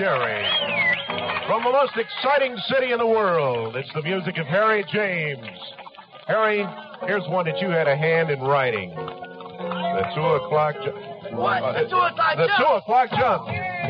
Sherry. From the most exciting city in the world, it's the music of Harry James. Harry, here's one that you had a hand in writing. The 2 o'clock jump. What? The 2 o'clock jump? The 2 o'clock jump.